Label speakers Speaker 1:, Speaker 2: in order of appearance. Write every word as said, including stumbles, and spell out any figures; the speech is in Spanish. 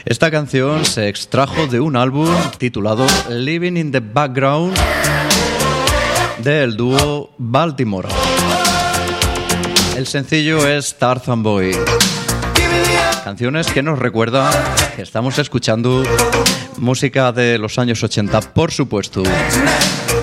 Speaker 1: Esta canción se extrajo de un álbum titulado Living in the Background del dúo Baltimore. El sencillo es Tarzan Boy. Canciones que nos recuerdan que estamos escuchando música de los años ochenta, por supuesto.